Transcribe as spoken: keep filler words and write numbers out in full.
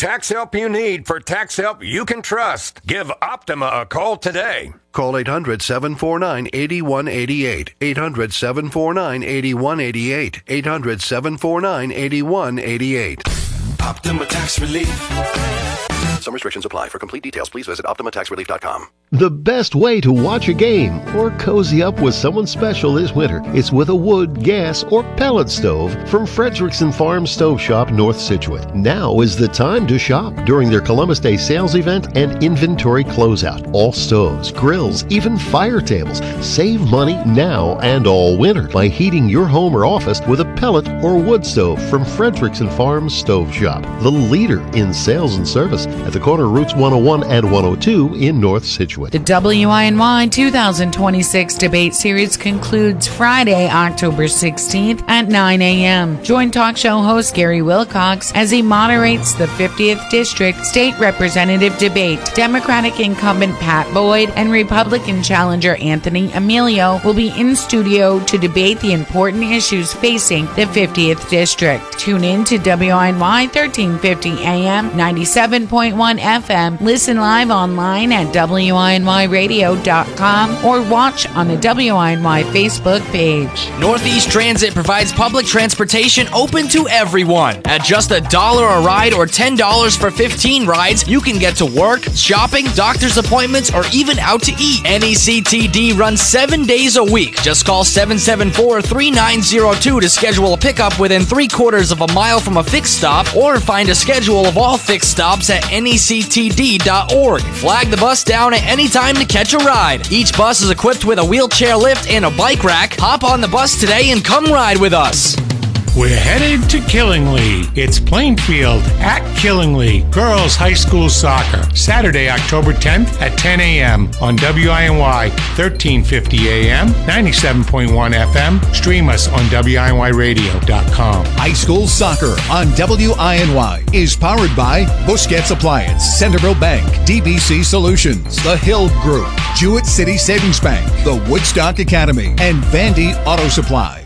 tax help you need for tax help you can trust. Give Optima a call today. Call eight hundred, seven four nine, eight one eight eight. eight hundred, seven four nine, eight one eight eight. eight hundred, seven four nine, eight one eight eight. Optima Tax Relief. Some restrictions apply. For complete details, please visit Optima Tax Relief dot com. The best way to watch a game or cozy up with someone special this winter is with a wood, gas, or pellet stove from Frederickson Farm Stove Shop, North Scituate. Now is the time to shop during their Columbus Day sales event and inventory closeout. All stoves, grills, even fire tables. Save money now and all winter by heating your home or office with a pellet or wood stove from Frederickson Farm Stove Shop, the leader in sales and service at the corner of Routes one oh one and one oh two in North Scituate. The W I N Y two thousand twenty-six debate series concludes Friday, October sixteenth at nine a.m. Join talk show host Gary Wilcox as he moderates the fiftieth District State Representative debate. Democratic incumbent Pat Boyd and Republican challenger Anthony Emilio will be in studio to debate the important issues facing the fiftieth District. Tune in to W I N Y thirteen fifty A M, ninety-seven point one F M. Listen live online at W I N Y radio dot com or watch on the W I N Y Facebook page. Northeast Transit provides public transportation open to everyone. At just a dollar a ride or ten dollars for fifteen rides, you can get to work, shopping, doctor's appointments, or even out to eat. N E C T D runs seven days a week. Just call seven seven four, three nine zero two to schedule a pickup within three quarters of a mile from a fixed stop, or find a schedule of all fixed stops at N E C T D dot org. Flag the bus down at any time to catch a ride. Each bus is equipped with a wheelchair lift and a bike rack. Hop on the bus today and come ride with us. We're headed to Killingly. It's Plainfield at Killingly Girls High School Soccer. Saturday, October tenth at ten a.m. on W I N Y thirteen fifty A M, ninety-seven point one F M. Stream us on W I N Y radio dot com. High School Soccer on W I N Y is powered by Busquets Appliance, Centerville Bank, D B C Solutions, The Hill Group, Jewett City Savings Bank, the Woodstock Academy, and Vandy Auto Supply.